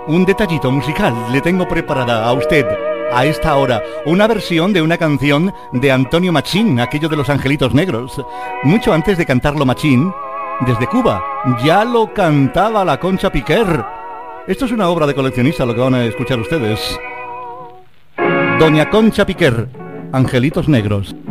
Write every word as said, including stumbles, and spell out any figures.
Un detallito musical le tengo preparada a usted a esta hora, una versión de una canción de Antonio Machín, aquello de los Angelitos Negros. Mucho antes de cantarlo Machín, desde Cuba, ya lo cantaba la Concha Piquer. Esto es una obra de coleccionista, lo que van a escuchar ustedes. Doña Concha Piquer, Angelitos Negros.